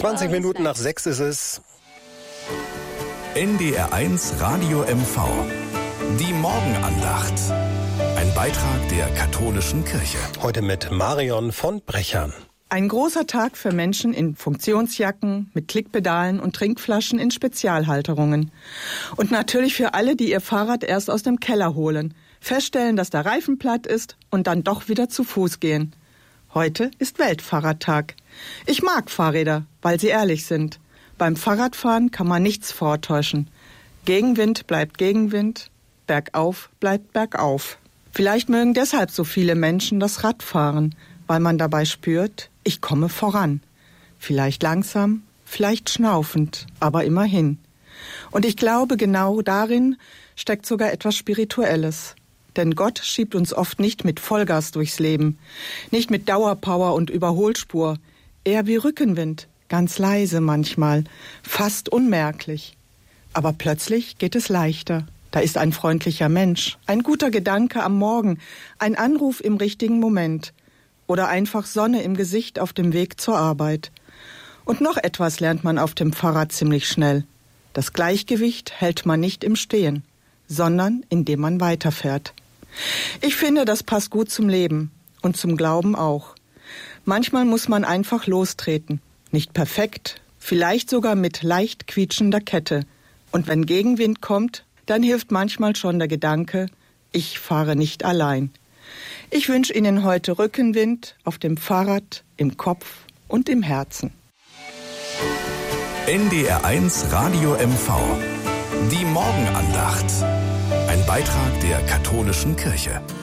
20 Minuten nach 6 ist es. NDR1 Radio MV. Die Morgenandacht. Ein Beitrag der katholischen Kirche. Heute mit Marion von Brechern. Ein großer Tag für Menschen in Funktionsjacken, mit Klickpedalen und Trinkflaschen in Spezialhalterungen. Und natürlich für alle, die ihr Fahrrad erst aus dem Keller holen, feststellen, dass der Reifen platt ist und dann doch wieder zu Fuß gehen. Heute ist Weltfahrradtag. Ich mag Fahrräder, weil sie ehrlich sind. Beim Fahrradfahren kann man nichts vortäuschen. Gegenwind bleibt Gegenwind, bergauf bleibt bergauf. Vielleicht mögen deshalb so viele Menschen das Radfahren, weil man dabei spürt, ich komme voran. Vielleicht langsam, vielleicht schnaufend, aber immerhin. Und ich glaube, genau darin steckt sogar etwas Spirituelles. Denn Gott schiebt uns oft nicht mit Vollgas durchs Leben, nicht mit Dauerpower und Überholspur, eher wie Rückenwind, ganz leise manchmal, fast unmerklich. Aber plötzlich geht es leichter. Da ist ein freundlicher Mensch, ein guter Gedanke am Morgen, ein Anruf im richtigen Moment oder einfach Sonne im Gesicht auf dem Weg zur Arbeit. Und noch etwas lernt man auf dem Fahrrad ziemlich schnell. Das Gleichgewicht hält man nicht im Stehen, sondern indem man weiterfährt. Ich finde, das passt gut zum Leben und zum Glauben auch. Manchmal muss man einfach lostreten. Nicht perfekt, vielleicht sogar mit leicht quietschender Kette. Und wenn Gegenwind kommt, dann hilft manchmal schon der Gedanke, ich fahre nicht allein. Ich wünsche Ihnen heute Rückenwind auf dem Fahrrad, im Kopf und im Herzen. NDR1 Radio MV. Die Morgenandacht. Ein Beitrag der katholischen Kirche.